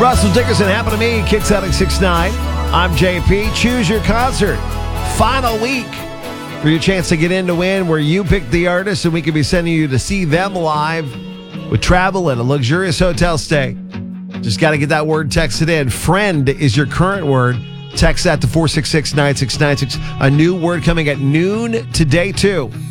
Russell Dickerson, Happened to Me, kicks out at 6-9. I'm JP. Choose your concert. Final week for your chance to get in to win, where you pick the artist and we could be sending you to see them live with travel and a luxurious hotel stay. Just got to get that word texted in. Friend is your current word. Text that to 466-9696. A new word coming at noon today, too.